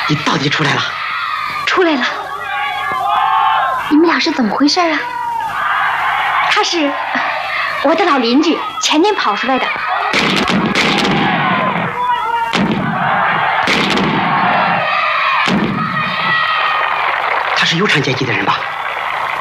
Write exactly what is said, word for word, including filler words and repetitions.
你到底出来了？ 出来了。你们俩是怎么回事啊？他是我的老邻居，前年跑出来的。 他是有产阶级的人吧？